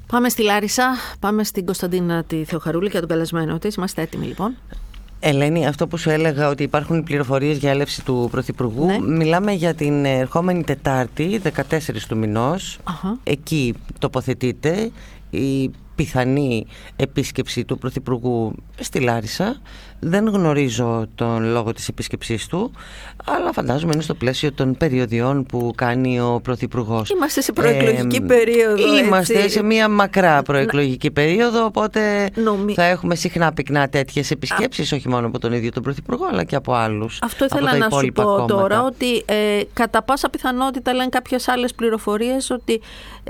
Πάμε στη Λάρισα, πάμε στην Κωνσταντίνα τη Θεοχαρούλη και τον καλεσμένο της. Είμαστε έτοιμοι λοιπόν. Ελένη, αυτό που σου έλεγα ότι υπάρχουν πληροφορίες για έλευση του Πρωθυπουργού, ναι. Μιλάμε για την ερχόμενη Τετάρτη, 14 του μηνός. Εκεί τοποθετείται η πιθανή επίσκεψη του Πρωθυπουργού στη Λάρισα. Δεν γνωρίζω τον λόγο της επίσκεψής του, αλλά φαντάζομαι είναι στο πλαίσιο των περιοδιών που κάνει ο Πρωθυπουργός. Είμαστε σε προεκλογική περίοδο. Είμαστε σε μια μακρά προεκλογική περίοδο, οπότε θα έχουμε συχνά πυκνά τέτοιες επισκέψεις, όχι μόνο από τον ίδιο τον Πρωθυπουργό, αλλά και από άλλους. Αυτό ήθελα να σου πω κόμματα. Τώρα, ότι κατά πάσα πιθανότητα, λένε κάποιες άλλες πληροφορίες, ότι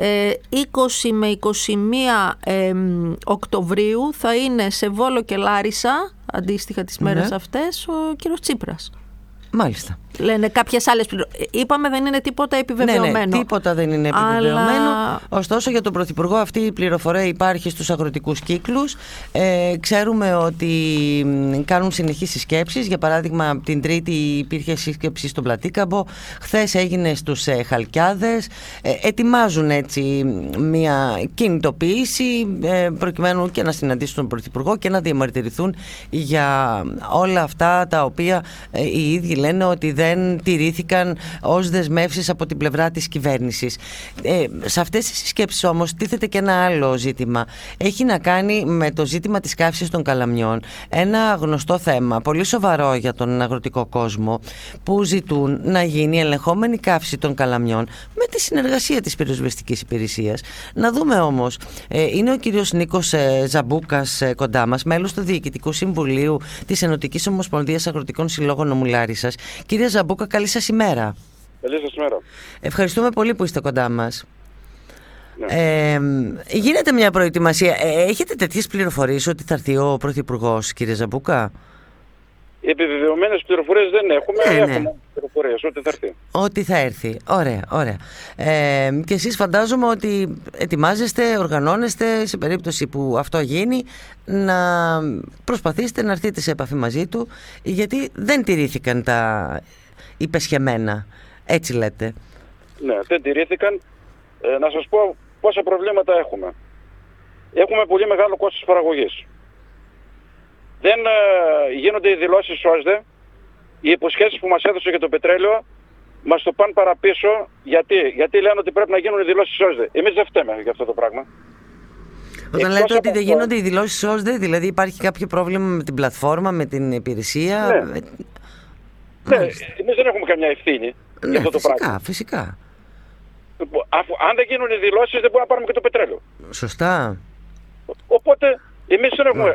20 με 21 Οκτωβρίου θα είναι σε Βόλο και Λάρισα, αντίστοιχα τις μέρες αυτές, ο κύριος Τσίπρας. Μάλιστα. Λένε κάποιες άλλες Είπαμε δεν είναι τίποτα επιβεβαιωμένο. Ναι, τίποτα δεν είναι επιβεβαιωμένο. Ωστόσο για τον Πρωθυπουργό αυτή η πληροφορία υπάρχει στους αγροτικούς κύκλους. Ξέρουμε ότι κάνουν συνεχείς συσκέψεις. Για παράδειγμα την Τρίτη υπήρχε σύσκεψη στον Πλατήκαμπο. Χθες έγινε στους Χαλκιάδες. Ετοιμάζουν έτσι μια κινητοποίηση προκειμένου και να συναντήσουν τον Πρωθυπουργό και να διαμαρτυρηθούν για όλα αυτά τα οποία οι ίδιοι λένε ότι δεν τηρήθηκαν ως δεσμεύσεις από την πλευρά της κυβέρνησης. Σε αυτές τις συσκέψεις όμως τίθεται και ένα άλλο ζήτημα. Έχει να κάνει με το ζήτημα της καύσης των καλαμιών. Ένα γνωστό θέμα, πολύ σοβαρό για τον αγροτικό κόσμο, που ζητούν να γίνει ελεγχόμενη καύση των καλαμιών με τη συνεργασία της πυροσβεστικής υπηρεσίας. Να δούμε όμως, είναι ο κύριος Νίκος Ζαμπούκας κοντά μας, μέλος του Διοικητικού Συμβουλίου της Ενωτικής Ομοσπονδίας Αγροτικών Συλλόγων Νομού Λάρισσας. Κύριε Ζαμπούκα, καλή σας ημέρα. Καλή σας ημέρα. Ευχαριστούμε πολύ που είστε κοντά μας. Ναι. Γίνεται μια προετοιμασία. Έχετε τέτοιες πληροφορίες ότι θα έρθει ο Πρωθυπουργός, κύριε Ζαμπούκα? Επιβεβαιωμένες πληροφορίες δεν έχουμε. Έχουμε πληροφορίες ότι θα έρθει. Ότι θα έρθει. Ωραία, ωραία. Και εσείς φαντάζομαι ότι ετοιμάζεστε, οργανώνεστε σε περίπτωση που αυτό γίνει να προσπαθήσετε να έρθετε σε επαφή μαζί του, γιατί δεν τηρήθηκαν τα υπεσχεμένα. Έτσι λέτε. Ναι, δεν τηρήθηκαν. Να σας πω πόσα προβλήματα έχουμε. Έχουμε πολύ μεγάλο κόστος παραγωγής. Δεν γίνονται οι δηλώσεις ΩΣΔΕ. Οι υποσχέσεις που μας έδωσε για το πετρέλαιο μας το πάνε παραπίσω. Γιατί λένε ότι πρέπει να γίνουν οι δηλώσεις ΩΣΔΕ. Εμείς δεν φταίμε για αυτό το πράγμα. Όταν λέτε ότι δεν γίνονται οι δηλώσεις ΩΣΔΕ, δηλαδή υπάρχει κάποιο πρόβλημα με την πλατφόρμα, με την υπηρεσία? Ναι, εμείς δεν έχουμε καμιά ευθύνη για αυτό το πράγμα. Φυσικά. Αν δεν γίνουν οι δηλώσεις, δεν μπορούμε να πάρουμε και το πετρέλαιο. Σωστά. Οπότε εμείς δεν έχουμε...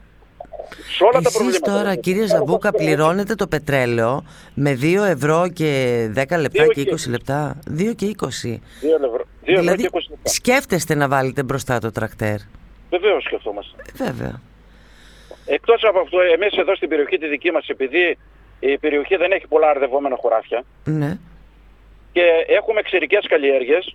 Εσείς τώρα, κύριε Ζαμπούκα, πληρώνετε το πετρέλαιο με 2 ευρώ και 10 λεπτά και 20 λεπτά. 2 και 20. Δηλαδή σκέφτεστε να βάλετε μπροστά το τρακτέρ? Βεβαίως σκεφτόμαστε. Βέβαια. Εκτός από αυτό, εμείς εδώ στην περιοχή τη δική μας, επειδή η περιοχή δεν έχει πολλά αρδευόμενα χωράφια, ναι, και έχουμε ξηρικές καλλιέργειες,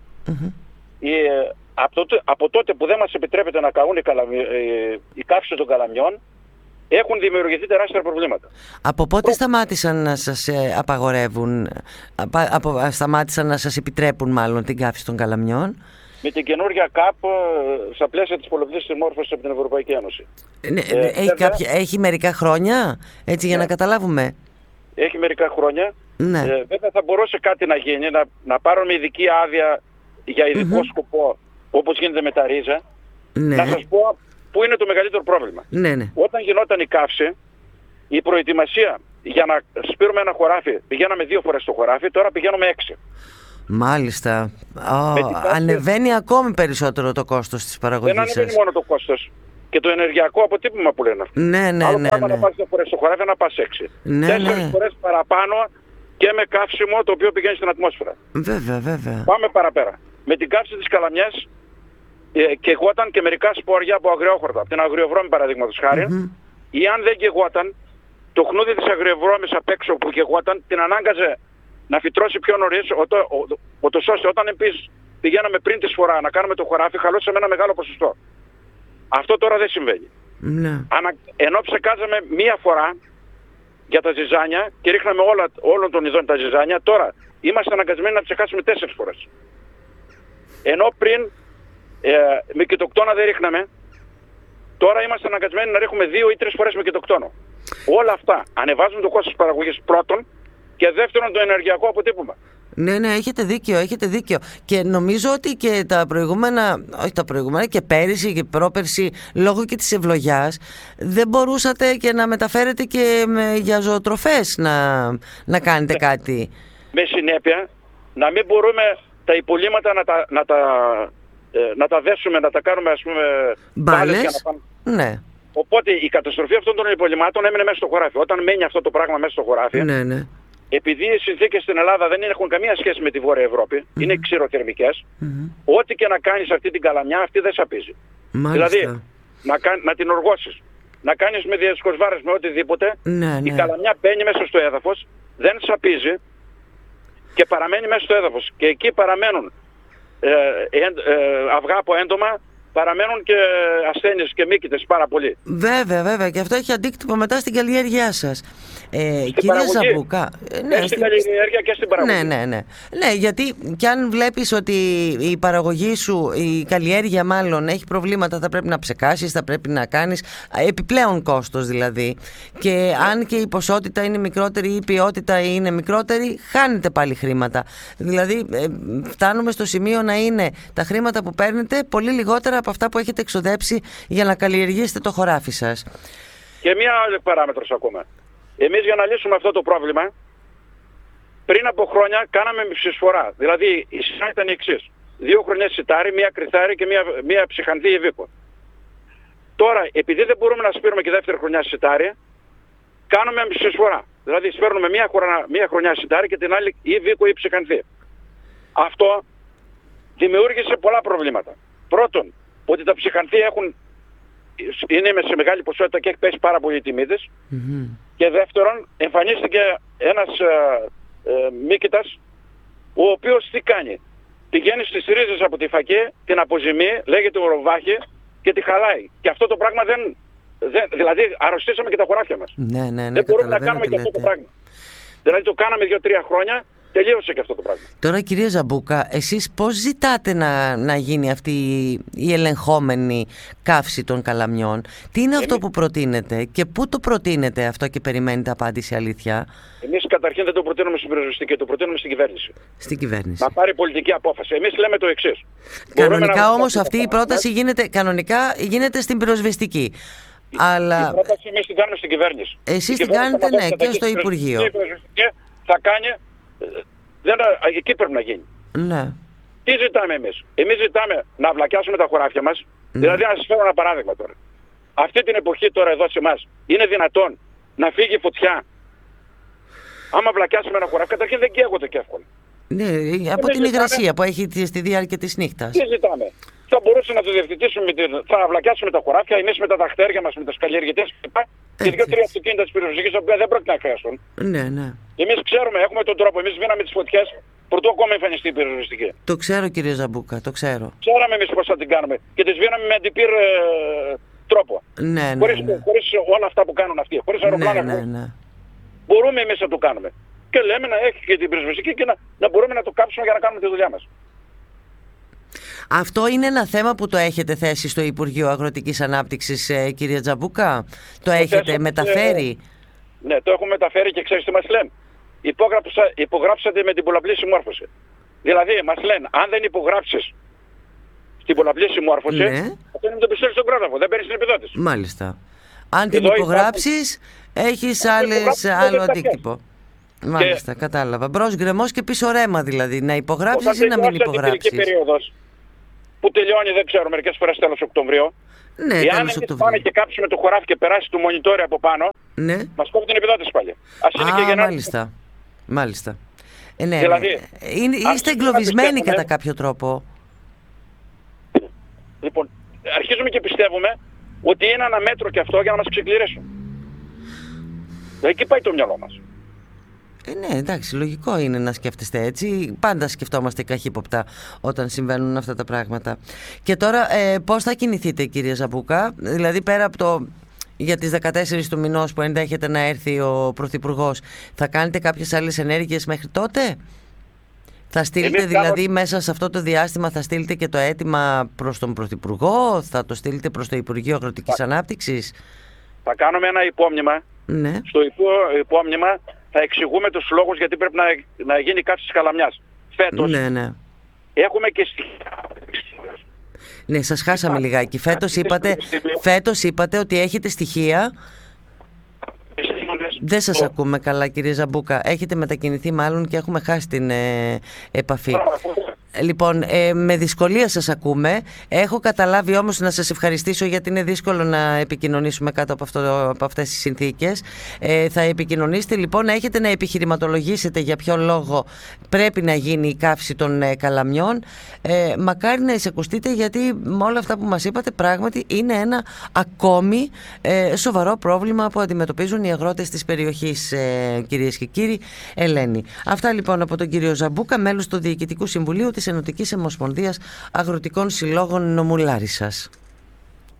από τότε που δεν μας επιτρέπεται να καούν η καύση των καλαμιών, έχουν δημιουργηθεί τεράστια προβλήματα. Από πότε σταμάτησαν να σας απαγορεύουν, σταμάτησαν να σας επιτρέπουν μάλλον την καύση των καλαμιών? Με την καινούργια ΚΑΠ στα πλαίσια της πολλαπλής συμμόρφωσης από την Ευρωπαϊκή Ένωση. Έχει μερικά χρόνια, έτσι, για να καταλάβουμε? Έχει μερικά χρόνια. Ναι. Βέβαια θα μπορούσε κάτι να γίνει, να πάρουμε ειδική άδεια για ειδικό σκοπό, όπως γίνεται με τα ρίζα. Ναι. Να σας πω πού είναι το μεγαλύτερο πρόβλημα. Ναι. Όταν γινόταν η καύση, η προετοιμασία για να σπείρουμε ένα χωράφι, πηγαίναμε 2 φορές στο χωράφι, τώρα πηγαίνουμε 6. Μάλιστα. Ανεβαίνει ακόμη περισσότερο το κόστος της παραγωγής σας. Δεν ανεβαίνει μόνο το κόστος. Και το ενεργειακό αποτύπωμα που λένε αυτό. Ναι. Να πας 2 φορές στο χωράφι, να πας 6. 4 φορές παραπάνω και με καύσιμο το οποίο πηγαίνει στην ατμόσφαιρα. Βέβαια. Πάμε παραπέρα. Με την καύση της καλαμιάς καιγόταν και μερικά σποριά από αγριόχορτα. Από την αγριοβρώμη παραδείγματος χάρη. Ή αν δεν καιγόταν, το χνούδι της αγριοβρώμης απ' έξω που καιγόταν την ανάγκαζε να φυτρώσει πιο νωρίς, ώστε όταν εμείς πηγαίναμε πριν τη σφορά να κάνουμε το χωράφι, χαλώσαμε ένα μεγάλο ποσοστό. Αυτό τώρα δεν συμβαίνει. Ναι. Ενώ ψεκάζαμε μία φορά για τα ζυζάνια και ρίχναμε όλων των ειδών τα ζυζάνια, τώρα είμαστε αναγκασμένοι να ψεκάσουμε 4 φορές. Ενώ πριν με κοιτοκτόνα δεν ρίχναμε. Τώρα είμαστε αναγκασμένοι να ρίχνουμε 2 ή 3 φορές με κοιτοκτόνο. Όλα αυτά ανεβάζουν το κόστος παραγωγής πρώτον και δεύτερον το ενεργειακό αποτύπωμα. Ναι, ναι, έχετε δίκιο. Και νομίζω ότι και τα προηγούμενα και πέρυσι και πρόπερσι, λόγω και της ευλογιάς, δεν μπορούσατε και να μεταφέρετε και για ζωοτροφές να κάνετε κάτι. Με συνέπεια, να μην μπορούμε τα υπολείμματα να τα δέσουμε, να τα κάνουμε, ας πούμε, μπάλες για να πάμε. Ναι. Οπότε η καταστροφή αυτών των υπολειμμάτων έμεινε μέσα στο χωράφι. Όταν μένει αυτό το πράγμα μέσα στο χωράφι, ναι. Επειδή οι συνθήκες στην Ελλάδα δεν έχουν καμία σχέση με τη Βόρεια Ευρώπη, είναι ξηροθερμικές, ό,τι και να κάνεις αυτή την καλαμιά, αυτή δεν σαπίζει. Δηλαδή, να την οργώσεις, να κάνεις με διασκοσβάρες, με οτιδήποτε, η καλαμιά μπαίνει μέσα στο έδαφος, δεν σαπίζει και παραμένει μέσα στο έδαφος. Και εκεί παραμένουν αυγά από έντομα, παραμένουν και ασθένειες και μύκητες πάρα πολύ. Βέβαια. Και αυτό έχει αντίκτυπο μετά στην καλλιέργειά σας. Κύριε Ζαμπούκα, στην καλλιέργεια και στην παραγωγή. Ναι, γιατί κι αν βλέπεις ότι η παραγωγή σου, η καλλιέργεια μάλλον, έχει προβλήματα, θα πρέπει να ψεκάσεις, θα πρέπει να κάνεις επιπλέον κόστος δηλαδή. Και αν και η ποσότητα είναι μικρότερη ή η ποιότητα είναι μικρότερη, χάνετε πάλι χρήματα. Δηλαδή φτάνουμε στο σημείο να είναι τα χρήματα που παίρνετε πολύ λιγότερα από αυτά που έχετε εξοδέψει για να καλλιεργήσετε το χωράφι σας. Και μία άλλη παράμετρος ακόμα. Εμείς για να λύσουμε αυτό το πρόβλημα, πριν από χρόνια κάναμε ψησφορά. Δηλαδή η σειρά ήταν η εξής. 2 χρονιές σιτάρι, 1 κρυθάρι και 1 ψυχανθή ιβίκο. Τώρα, επειδή δεν μπορούμε να σπείρουμε και δεύτερη χρονιά σιτάρι, κάνουμε ψησφορά. Δηλαδή σπέρνουμε 1 χρονιά σιτάρι και την άλλη ιβίκο ή ψυχανθή. Αυτό δημιούργησε πολλά προβλήματα. Πρώτον, ότι τα ψυχανθή είναι σε μεγάλη ποσότητα και έχει πέσει πάρα πολύ η τιμή της. Και δεύτερον, εμφανίστηκε ένας μύκητας, ο οποίος τι κάνει? Πηγαίνει στις ρίζες από τη φακή, την αποζημεί, λέγεται οροβάχη και τη χαλάει. Και αυτό το πράγμα δηλαδή αρρωστήσαμε και τα χωράφια μας. Ναι, δεν μπορούμε να κάνουμε και αυτό το πράγμα. Δηλαδή το κάναμε 2-3 χρόνια, τελείωσε και αυτό το πράγμα. Τώρα, κύριε Ζαμπούκα, εσείς πώς ζητάτε να γίνει αυτή η ελεγχόμενη καύση των καλαμιών? Τι είναι αυτό που προτείνετε και πού το προτείνετε αυτό και περιμένετε απάντηση αλήθεια? Εμείς καταρχήν δεν το προτείνουμε στην πυροσβεστική, το προτείνουμε στην κυβέρνηση. Στην κυβέρνηση. Να πάρει πολιτική απόφαση. Εμείς λέμε το εξής. Κανονικά όμως αυτή η πρόταση γίνεται στην πυροσβεστική. Αλλά η πρόταση εμείς την κάνουμε στην κυβέρνηση. Εσείς την κάνετε, ναι, και στο Υπουργείο. Θα κάνει. Εκεί πρέπει να γίνει. Ναι. Τι ζητάμε εμείς? Εμείς ζητάμε να βλακιάσουμε τα χωράφια μας. Δηλαδή, να σας φέρω ένα παράδειγμα τώρα. Αυτή την εποχή τώρα εδώ σε εμάς, είναι δυνατόν να φύγει φωτιά? Άμα βλακιάσουμε ένα χωράφι, καταρχήν δεν καίγονται και εύκολα. Ναι, από την υγρασία που έχει στη διάρκεια της νύχτας. Τι ζητάμε? Θα μπορούσαμε να το διευθετήσουμε, θα βλακιάσουμε τα χωράφια, εμείς με τα δαχτέρια μας, με τους καλλιεργητές και 2-3 αυτοκίνητα της πυροσβεστικής, τα οποία δεν πρόκειται να χρειαστούν. Ναι. Εμείς ξέρουμε, έχουμε τον τρόπο. Εμείς σβήναμε τις φωτιές πρωτού ακόμα εμφανιστεί η πυροσβεστική. Το ξέρω, κύριε Ζαμπούκα, το ξέρω. Ξέραμε εμείς πώς θα την κάνουμε και τη σβήναμε με αντιπύρ τρόπο. Ναι. Χωρίς όλα αυτά που κάνουν αυτοί, χωρίς αεροπλάνα. Ναι. Μπορούμε εμείς να το κάνουμε. Και λέμε να έχει και την πυροσβεστική και να μπορούμε να το κάψουμε για να κάνουμε τη δουλειά μας. Αυτό είναι ένα θέμα που το έχετε θέσει στο Υπουργείο Αγροτικής Ανάπτυξης, κύριε Τζαμπούκα? Το έχετε μεταφέρει? Ναι, το έχουμε μεταφέρει και ξέρεις τι μας λένε? Υπογράψατε με την πολλαπλή συμμόρφωση. Δηλαδή μας λένε, αν δεν υπογράψεις στην πολλαπλή συμμόρφωση, αυτό είναι με το πιστόλι στον κρόταφο, δεν παίρνεις την επιδότηση. Μάλιστα. Αν την υπογράψεις, έχεις άλλο αντίκτυπο. Μάλιστα, κατάλαβα. Μπρος γκρεμός και πίσω ρέμα δηλαδή. Να υπογράψεις ή να μην υπογράψεις? Την περίοδος που τελειώνει, δεν ξέρω, μερικές φορές τέλος Οκτωβρίου. Ναι, εάν εμείς πάμε και κάψουμε το χωράφι και περάσει το μονιτόρι από πάνω, μας κόβει την επιδότηση πάλι. Μάλιστα. Ναι, δηλαδή, είστε εγκλωβισμένοι κατά κάποιο τρόπο. Λοιπόν, αρχίζουμε και πιστεύουμε ότι είναι ένα μέτρο και αυτό για να μας ξεκληρίσουν. Εκεί πάει το μυαλό μας. Ναι, εντάξει, λογικό είναι να σκέφτεστε έτσι. Πάντα σκεφτόμαστε καχύποπτα όταν συμβαίνουν αυτά τα πράγματα. Και τώρα πώς θα κινηθείτε, κύριε Ζαμπούκα? Δηλαδή πέρα από για τις 14 του μηνός που ενδέχεται να έρθει ο Πρωθυπουργός, θα κάνετε κάποιες άλλες ενέργειες μέχρι τότε? Θα στείλετε δηλαδή μέσα σε αυτό το διάστημα, θα στείλετε και το αίτημα προς τον Πρωθυπουργό, θα το στείλετε προς το Υπουργείο Αγροτικής Ανάπτυξης? Θα κάνουμε ένα υπόμνημα. Ναι. Στο υπόμνημα θα εξηγούμε τους λόγους γιατί πρέπει να γίνει καύση της Καλαμιάς. Φέτος έχουμε και στοιχεία. Ναι, σας χάσαμε λιγάκι. Φέτος είπατε ότι έχετε στοιχεία. Δεν σας ακούμε καλά, κύριε Ζαμπούκα. Έχετε μετακινηθεί μάλλον και έχουμε χάσει την επαφή. Λοιπόν, με δυσκολία σας ακούμε. Έχω καταλάβει όμως, να σας ευχαριστήσω, γιατί είναι δύσκολο να επικοινωνήσουμε κάτω από αυτές τις συνθήκες. Θα επικοινωνήσετε λοιπόν, να έχετε να επιχειρηματολογήσετε για ποιο λόγο πρέπει να γίνει η καύση των καλαμιών. Μακάρι να εισακουστείτε, γιατί με όλα αυτά που μας είπατε πράγματι είναι ένα ακόμη σοβαρό πρόβλημα που αντιμετωπίζουν οι αγρότες της περιοχής, κυρίες και κύριοι. Ελένη. Αυτά λοιπόν από τον κύριο Ζαμπούκα, μέλος του Διοικητικού Συμβουλίου της Ενωτικής Ομοσπονδίας Αγροτικών Συλλόγων Νομου Λάρισσας.